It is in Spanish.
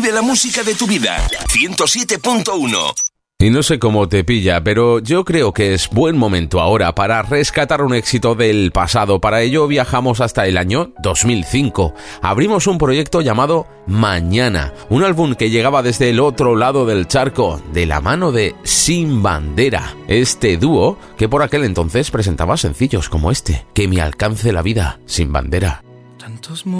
de la música de tu vida. 107.1. Y no sé cómo te pilla, pero yo creo que es buen momento ahora para rescatar un éxito del pasado. Para ello viajamos hasta el año 2005. Abrimos un proyecto llamado Mañana, un álbum que llegaba desde el otro lado del charco, de la mano de Sin Bandera. Este dúo que por aquel entonces presentaba sencillos como este, Que me alcance la vida sin bandera. Tantos